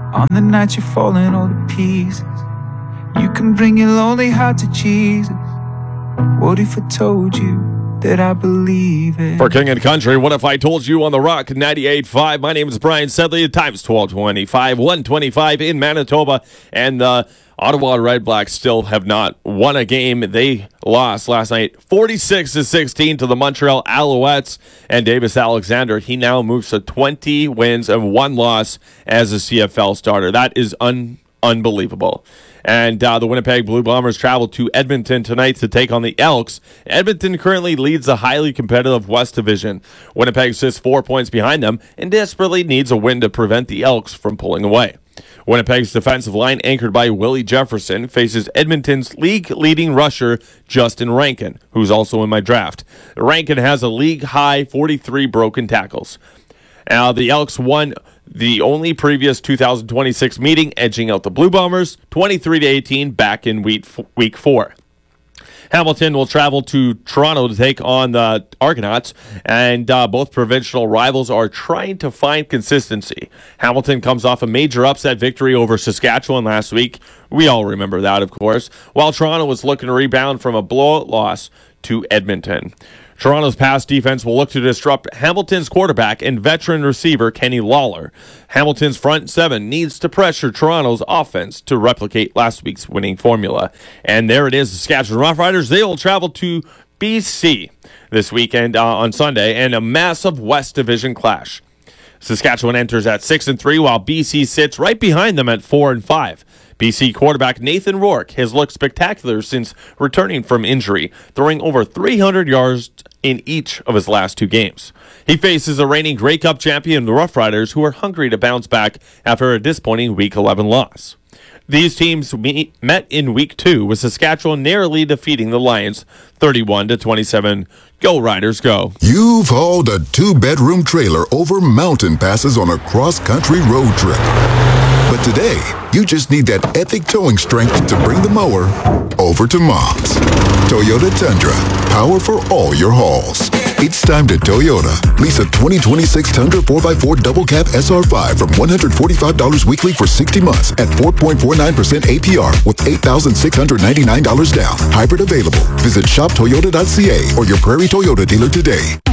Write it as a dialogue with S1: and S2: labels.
S1: On the night you're falling all to pieces, you can bring your lonely heart to Jesus. What if I told you that I believe it?
S2: For King and Country, what if I told you on the Rock 98.5? My name is Brian Sedley. The time's 12:25, 1:25 in Manitoba. And the Ottawa Red Blacks still have not won a game. They lost last night 46-16 to the Montreal Alouettes. And Davis Alexander, he now moves to 20 wins and 1 loss as a CFL starter. That is unbelievable. And the Winnipeg Blue Bombers travel to Edmonton tonight to take on the Elks. Edmonton currently leads the highly competitive West Division. Winnipeg sits 4 points behind them and desperately needs a win to prevent the Elks from pulling away. Winnipeg's defensive line, anchored by Willie Jefferson, faces Edmonton's league-leading rusher, Justin Rankin, who's also in my draft. Rankin has a league-high 43 broken tackles. Now, the Elks won the only previous 2026 meeting, edging out the Blue Bombers 23-18 back in week 4. Hamilton will travel to Toronto to take on the Argonauts, and both provincial rivals are trying to find consistency. Hamilton comes off a major upset victory over Saskatchewan last week. We all remember that, of course, while Toronto was looking to rebound from a blowout loss to Edmonton. Toronto's pass defense will look to disrupt Hamilton's quarterback and veteran receiver Kenny Lawler. Hamilton's front seven needs to pressure Toronto's offense to replicate last week's winning formula. And there it is, the Saskatchewan Roughriders. They will travel to BC this weekend on Sunday in a massive West Division clash. Saskatchewan enters at 6-3, while BC sits right behind them at 4-5. BC quarterback Nathan Rourke has looked spectacular since returning from injury, throwing over 300 yards in each of his last 2 games. He faces the reigning Grey Cup champion, the Roughriders, who are hungry to bounce back after a disappointing Week 11 loss. These teams met in Week 2, with Saskatchewan narrowly defeating the Lions 31-27. Go Riders, go.
S3: You've hauled a 2-bedroom trailer over mountain passes on a cross-country road trip. But today, you just need that epic towing strength to bring the mower over to Mom's. Toyota Tundra, power for all your hauls. It's time to Toyota. Lease a 2026 Tundra 4x4 double cab SR5 from $145 weekly for 60 months at 4.49% APR with $8,699 down. Hybrid available. Visit shoptoyota.ca or your Prairie Toyota dealer today.